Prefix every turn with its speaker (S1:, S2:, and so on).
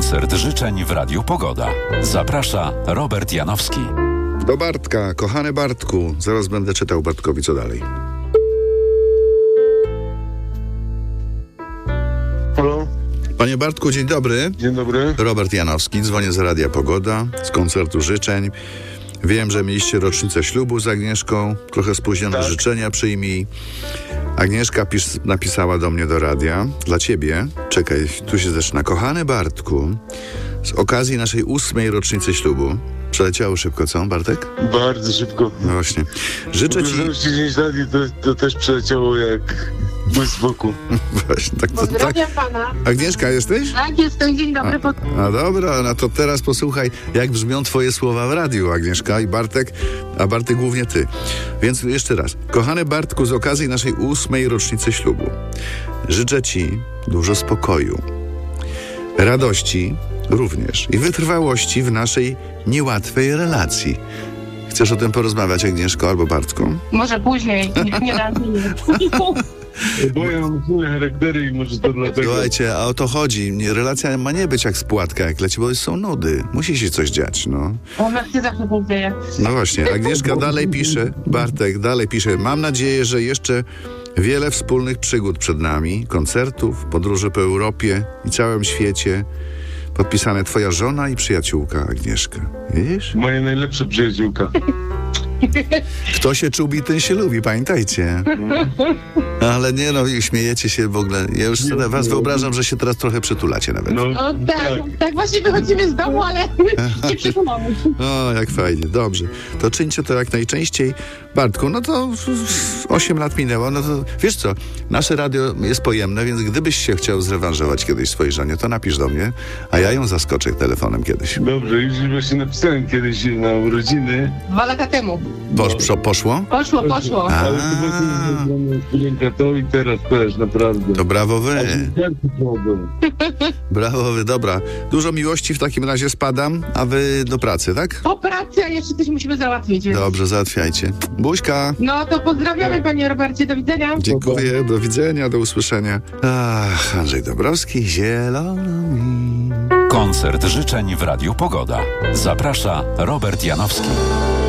S1: Koncert życzeń w Radiu Pogoda. Zaprasza Robert Janowski.
S2: Do Bartka. Kochany Bartku. Zaraz będę czytał Bartkowi, co dalej.
S3: Halo?
S2: Panie Bartku, dzień dobry.
S3: Dzień dobry.
S2: Robert Janowski, dzwonię z Radia Pogoda, z koncertu życzeń. Wiem, że mieliście rocznicę ślubu z Agnieszką. Trochę spóźnione
S3: Tak.
S2: życzenia przyjmij. Agnieszka napisała do mnie do radia. Dla ciebie, czekaj, tu się zaczyna. Kochany Bartku, z okazji naszej 8. rocznicy ślubu. Przeleciało szybko, co, Bartek?
S3: Bardzo szybko.
S2: No właśnie. Życzę ci...
S3: 10 lat i to też przeleciało jak błysk w oku.
S2: Właśnie, tak.
S4: Pozdrawiam pana.
S2: Agnieszka, jesteś?
S4: Tak, jestem. Dzień dobry.
S2: A dobra, no to teraz posłuchaj, jak brzmią twoje słowa w radiu, Agnieszka i Bartek, a Bartek głównie ty. Więc jeszcze raz. Kochany Bartku, z okazji naszej 8. rocznicy ślubu życzę ci dużo spokoju, radości również i wytrwałości w naszej niełatwej relacji. Chcesz o tym porozmawiać, Agnieszko albo Bartku?
S4: Może później. Nie da mi.
S3: Bo ja mam złe charaktery i może to dlatego.
S2: Słuchajcie, a o to chodzi. Relacja ma nie być jak spłatka, jak leci, bo są nudy. Musi się coś dziać, no.
S4: U nas się zawsze tak dzieje.
S2: No właśnie, Agnieszka dalej pisze, Bartek dalej pisze. Mam nadzieję, że jeszcze wiele wspólnych przygód przed nami, koncertów, podróży po Europie i całym świecie. Podpisane twoja żona i przyjaciółka Agnieszka. Widzisz?
S3: Moja najlepsza przyjaciółka.
S2: Kto się czubi, ten się lubi, pamiętajcie. Ale nie no, śmiejecie się w ogóle. Ja już sobie was wyobrażam, że się teraz trochę przytulacie nawet.
S3: No,
S4: O, tak właśnie wychodzimy z domu, ale nie przekonamy.
S2: O, jak fajnie, dobrze. To czyńcie to jak najczęściej. Bartku, no to 8 lat minęło, no to wiesz co, nasze radio jest pojemne, więc gdybyś się chciał zrewanżować kiedyś swojej żonie, to napisz do mnie, a ja ją zaskoczę telefonem kiedyś.
S3: dobrze, już właśnie napisałem kiedyś na urodziny.
S4: 2 lata temu.
S2: Poszło?
S4: Poszło.
S2: A,
S3: Ale to właśnie to i teraz też, naprawdę.
S2: to brawo wy.
S3: Serce słabe.
S2: Brawo wy, dobra. Dużo miłości w takim razie spadam, a wy do pracy, tak?
S4: Po pracy, a jeszcze coś musimy załatwić. Więc...
S2: Dobrze, załatwiajcie. Buźka.
S4: No to pozdrawiamy, panie Robercie. Do widzenia.
S2: Dziękuję, do widzenia, do usłyszenia. Ach, Andrzej Dąbrowski, zielono mi.
S1: Koncert życzeń w Radiu Pogoda. Zaprasza Robert Janowski.